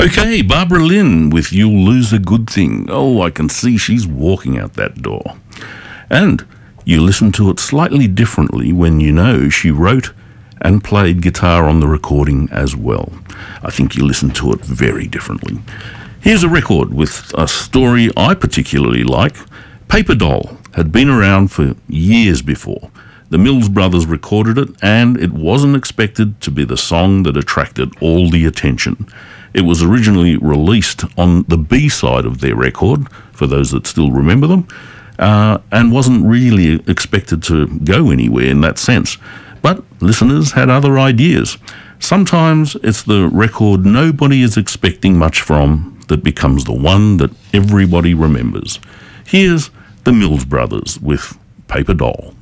Okay, Barbara Lynn with You'll Lose a Good Thing. Oh, I can see she's walking out that door. And you listen to it slightly differently when you know she wrote and played guitar on the recording as well. I think you listen to it very differently. Here's a record with a story I particularly like. Paper Doll had been around for years before. The Mills Brothers recorded it, and it wasn't expected to be the song that attracted all the attention. It was originally released on the B side of their record, for those that still remember them, and wasn't really expected to go anywhere in that sense. But listeners had other ideas. Sometimes it's the record nobody is expecting much from that becomes the one that everybody remembers. Here's the Mills Brothers with Paper Doll.